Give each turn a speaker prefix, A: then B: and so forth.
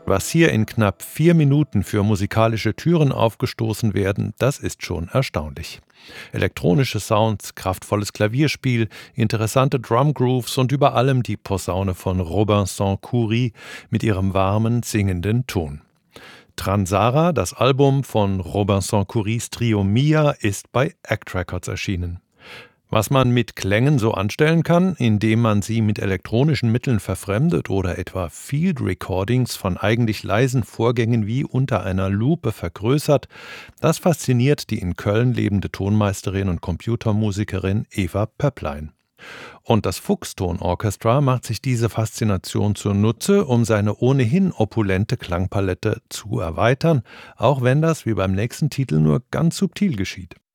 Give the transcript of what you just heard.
A: Was hier in knapp 4 Minuten für musikalische Türen aufgestoßen werden, das ist schon erstaunlich. Elektronische Sounds, kraftvolles Klavierspiel, interessante Drumgrooves und über allem die Posaune von Robinson Khoury mit ihrem warmen, singenden Ton. Transara, das Album von Robinson Khourys Trio Mia, ist bei Act Records erschienen. Was man mit Klängen so anstellen kann, indem man sie mit elektronischen Mitteln verfremdet oder etwa Field Recordings von eigentlich leisen Vorgängen wie unter einer Lupe vergrößert, das fasziniert die in Köln lebende Tonmeisterin und Computermusikerin Eva Pöpplein. Und das Fuchston Orchestra macht sich diese Faszination zunutze, um seine ohnehin opulente Klangpalette zu erweitern, auch wenn das wie beim nächsten Titel nur ganz subtil geschieht.